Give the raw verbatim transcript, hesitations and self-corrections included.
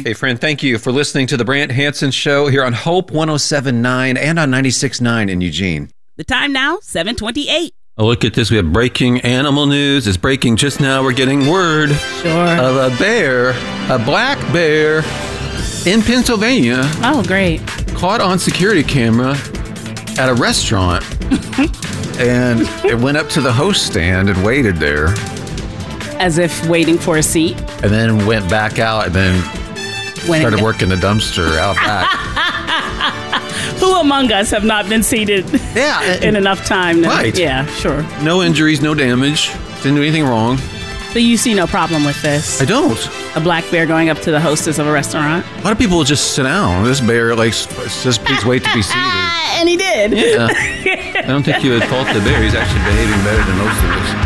Hey, friend, thank you for listening to the Brant Hansen Show here on Hope one oh seven point nine and on ninety-six point nine in Eugene. The time now, seven twenty-eight. Oh, look at this. We have breaking animal news. It's breaking just now. We're getting word Sure. of a bear, a black bear in Pennsylvania. Oh, great. Caught on security camera at a restaurant. And it went up to the host stand and waited there. As if waiting for a seat. And then went back out and then When started it- working the dumpster out back. Who among us have not been seated Yeah. in enough time? Now? Right. Yeah, sure. No injuries, no damage. Didn't do anything wrong. So you see no problem with this? I don't. A black bear going up to the hostess of a restaurant? A lot of people just sit down. This bear, like, says, please wait to be seated. And he did. Yeah. I don't think you would fault the bear. He's actually behaving better than most of us.